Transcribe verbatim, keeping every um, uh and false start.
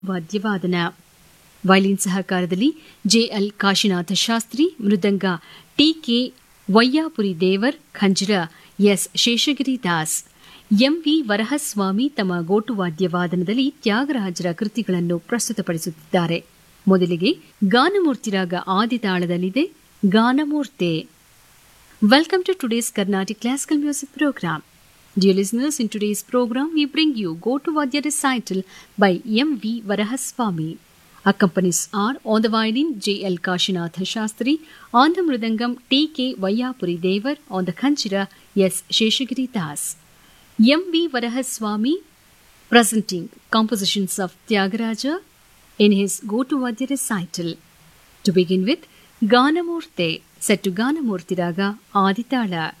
ವಾದ್ಯವಾದನ violin ಸಹಕಾರದಲ್ಲಿ JL Kashinatha Shastri, ಮೃದಂಗ TK ವಯ್ಯಾಪುರಿ ದೇವರ್, ಖಂಜರ S Sheshagiri Das. MV Varahaswamy ತಮ್ಮ ಗೋಟು ವಾದ್ಯವಾದನದಲ್ಲಿ ತ್ಯಾಗರಾಜರ ಕೃತಿಗಳನ್ನು ಪ್ರಸ್ತುತಪಡಿಸುತ್ತಿದ್ದಾರೆ. ಮೊದಲಿಗೆ ಗಾನಮೂರ್ತಿ ರಾಗ ಆದಿತಾಳದಲ್ಲಿದೆ ಗಾನಮೂರ್ತೆ. Welcome to today's Carnatic Classical Music Program. Dear listeners, in today's program we bring you Gotu Vadya Recital by M V Varahaswamy. Accompanies are on the violin J L Kashinatha Shastri, on the mridangam T K Vayapuri Devar, on the khanchira S Sheshagiri Das. M V Varahaswamy presenting compositions of Tyagaraja in his Gotu Vadya Recital. To begin with, Ganamurte, set to Ganamurti Raga Aditala.